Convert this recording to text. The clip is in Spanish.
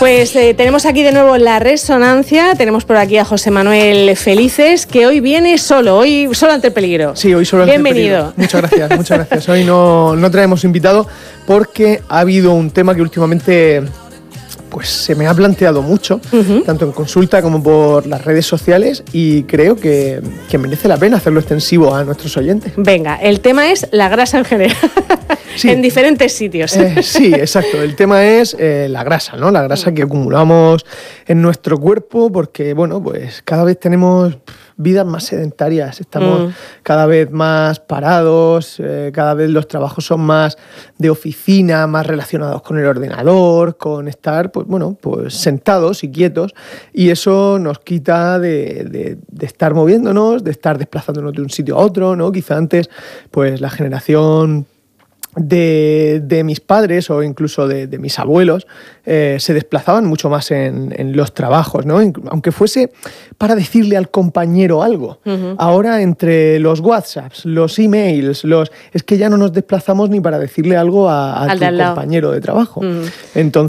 Pues tenemos aquí de nuevo La Resonancia, tenemos por aquí a José Manuel Felices, que hoy viene solo ante el peligro. Sí, hoy solo ante el peligro. Bienvenido. Muchas gracias. Hoy no traemos invitado porque ha habido un tema que últimamente pues se me ha planteado mucho, tanto en consulta como por las redes sociales, y creo que merece la pena hacerlo extensivo a nuestros oyentes. Venga, el tema es la grasa en general, sí. En diferentes sitios. Sí, exacto. El tema es la grasa, ¿no? La grasa que acumulamos en nuestro cuerpo porque, bueno, pues cada vez tenemos vidas más sedentarias, estamos cada vez más parados, cada vez los trabajos son más de oficina, más relacionados con el ordenador, con estar, pues bueno, pues sentados y quietos, y eso nos quita de estar moviéndonos, de estar desplazándonos de un sitio a otro, ¿no? Quizá antes, pues la generación de mis padres o incluso de mis abuelos se desplazaban mucho más en los trabajos, ¿no? Aunque fuese para decirle al compañero algo. Ahora entre los WhatsApps, los emails, es que ya no nos desplazamos ni para decirle algo a tu compañero de trabajo. Entonces